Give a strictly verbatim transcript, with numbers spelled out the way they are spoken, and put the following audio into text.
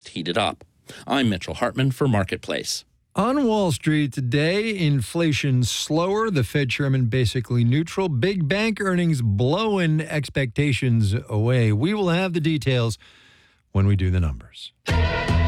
heated up. I'm Mitchell Hartman for Marketplace. On Wall Street today, inflation slower, the Fed chairman basically neutral, big bank earnings blowing expectations away. We will have the details when we do the numbers.